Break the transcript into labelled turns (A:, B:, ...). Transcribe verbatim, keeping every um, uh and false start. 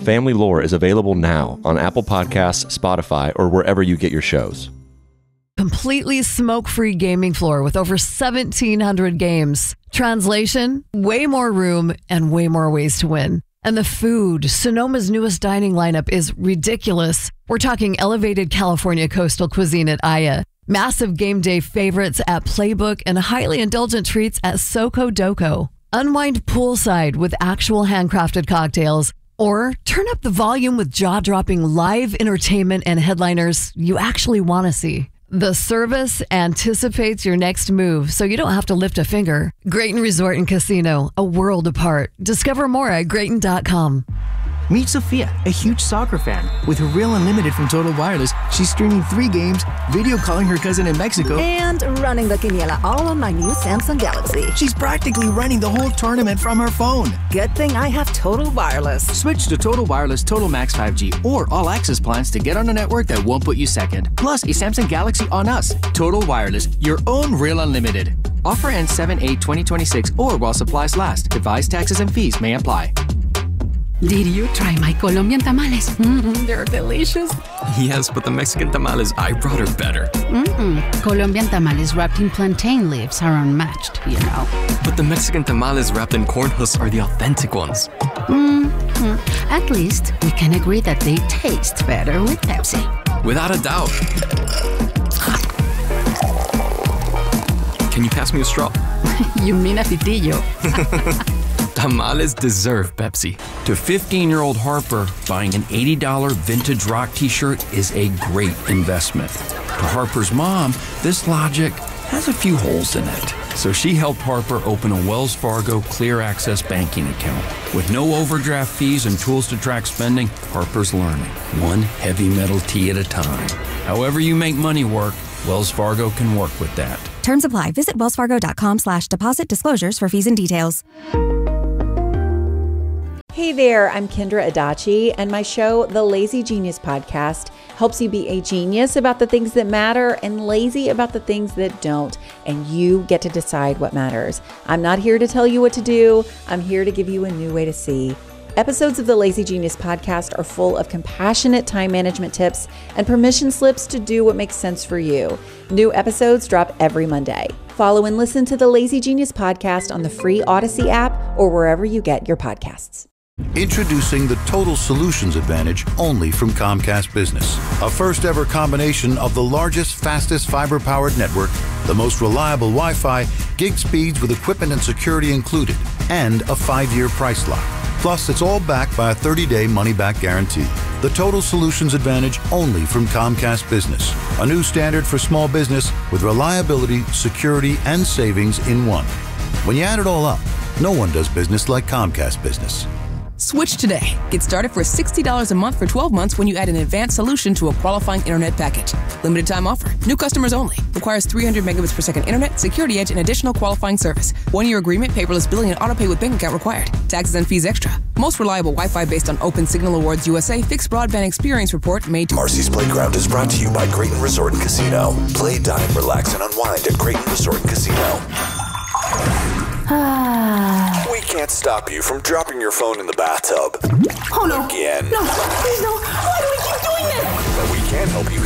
A: Family Lore is available now on Apple Podcasts, Spotify, or wherever you get your shows.
B: Completely smoke-free gaming floor with over seventeen hundred games. Translation, way more room and way more ways to win. And the food, Sonoma's newest dining lineup is ridiculous. We're talking elevated California coastal cuisine at Aya, massive game day favorites at Playbook, and highly indulgent treats at Soco Doco. Unwind poolside with actual handcrafted cocktails, or turn up the volume with jaw-dropping live entertainment and headliners you actually want to see. The service anticipates your next move, so you don't have to lift a finger. Grayton Resort and Casino, a world apart. Discover more at Grayton dot com.
C: Meet Sophia, a huge soccer fan. With her Real Unlimited from Total Wireless, she's streaming three games, video calling her cousin in Mexico,
D: and running the quiniela all on my new Samsung Galaxy.
C: She's practically running the whole tournament from her phone.
D: Good thing I have Total Wireless.
C: Switch to Total Wireless Total Max five G or All Access plans to get on a network that won't put you second. Plus, a Samsung Galaxy on us. Total Wireless, your own Real Unlimited. Offer ends seven eight twenty twenty-six or while supplies last. Device taxes and fees may apply.
E: Did you try my Colombian tamales? Mm-hmm, they're delicious.
F: Yes, but the Mexican tamales I brought are better.
E: Mm-mm. Colombian tamales wrapped in plantain leaves are unmatched, you know.
F: But the Mexican tamales wrapped in corn husks are the authentic ones.
E: Mm-hmm. At least we can agree that they taste better with Pepsi.
F: Without a doubt. Can you pass me a straw?
E: You mean a pitillo.
F: Tamales deserve Pepsi.
G: To fifteen-year-old Harper, buying an eighty dollars vintage rock t-shirt is a great investment. To Harper's mom, this logic has a few holes in it. So she helped Harper open a Wells Fargo Clear Access banking account. With no overdraft fees and tools to track spending, Harper's learning, one heavy metal tea at a time. However you make money work, Wells Fargo can work with that.
H: Terms apply. Visit wellsfargo.com slash deposit disclosures for fees and details.
I: Hey there, I'm Kendra Adachi, and my show, The Lazy Genius Podcast, helps you be a genius about the things that matter and lazy about the things that don't, and you get to decide what matters. I'm not here to tell you what to do. I'm here to give you a new way to see. Episodes of the Lazy Genius Podcast are full of compassionate time management tips and permission slips to do what makes sense for you. New episodes drop every Monday. Follow and listen to the Lazy Genius Podcast on the free Odyssey app or wherever you get your podcasts.
J: Introducing the Total Solutions Advantage only from Comcast Business. A first ever combination of the largest, fastest fiber-powered network, the most reliable Wi-Fi, gig speeds with equipment and security included, and a five-year price lock. Plus, it's all backed by a thirty-day money-back guarantee. The Total Solutions Advantage only from Comcast Business. A new standard for small business with reliability, security, and savings in one. When you add it all up, no one does business like Comcast Business.
K: Switch today. Get started for sixty dollars a month for twelve months when you add an advanced solution to a qualifying internet package. Limited time offer. New customers only. Requires three hundred megabits per second internet, security edge, and additional qualifying service. One-year agreement, paperless billing, and autopay with bank account required. Taxes and fees extra. Most reliable Wi-Fi based on Open Signal Awards U S A fixed broadband experience report made to...
L: Marcy's Playground is brought to you by Grayton Resort and Casino. Play, dine, relax, and unwind at Grayton Resort and Casino. We can't stop you from dropping your phone in the bathtub.
D: Oh no.
L: Again.
D: No, please no. Why do we keep doing this?
L: But we can help you